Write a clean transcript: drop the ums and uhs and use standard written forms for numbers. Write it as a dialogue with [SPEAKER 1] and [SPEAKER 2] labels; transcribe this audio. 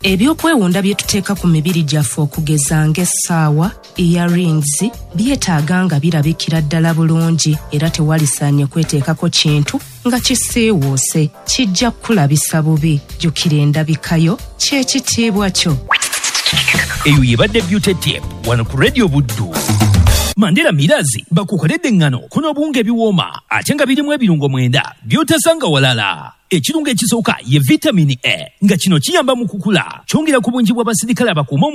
[SPEAKER 1] Ebyokwewunda bye tuteeka ku mibiri gyaffe okugeza ng'essaawa, earrings, byetaaga nga birabikira ddala bulungi era tewalisaanye kweteekako kintu nga kisiiwuuse, kijja kulabisa bubi. Jjukira endabikayo ky'ekitiibwa kyo.
[SPEAKER 2] Eyo yebadde Beauty Tip wano ku Radio Buddu. Mandela Mirazi bakukoledde engano kuno obunga ebiwooma ate nga birimu ebirungo 9 by'otasanga walala. Ekirungo ekisooka ye vitamini A nga kino kiyamba mu kukula, kyongera ku bungi bw'abasirikale abakuuma